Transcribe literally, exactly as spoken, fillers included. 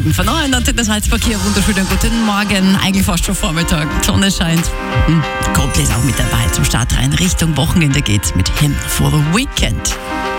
Minuten von neun. Und das Salzverkehr, wunderschönen guten Morgen. Eigentlich fast schon Vormittag. Die Sonne scheint. Hm. Coldplay ist auch mit dabei zum Start rein. Richtung Wochenende geht's mit Him for the Weekend.